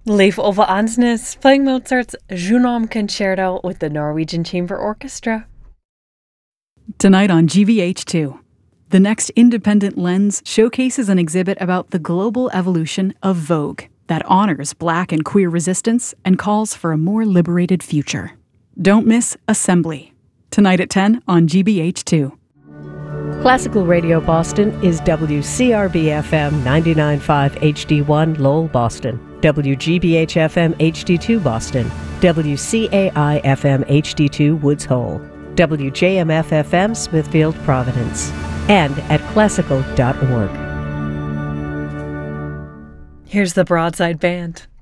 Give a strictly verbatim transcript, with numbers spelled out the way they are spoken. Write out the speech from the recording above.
Leif Ove Ansnes playing Mozart's Junon Concerto with the Norwegian Chamber Orchestra. Tonight on G V H two, the next independent lens showcases an exhibit about the global evolution of Vogue that honors Black and queer resistance and calls for a more liberated future. Don't miss Assembly, tonight at ten on G B H two. Classical Radio Boston is W C R B F M ninety-nine point five H D one Lowell, Boston, W G B H F M H D two Boston, W C A I F M H D two Woods Hole, W J M F F M Smithfield, Providence, and at classical dot org. Here's the Broadside Band.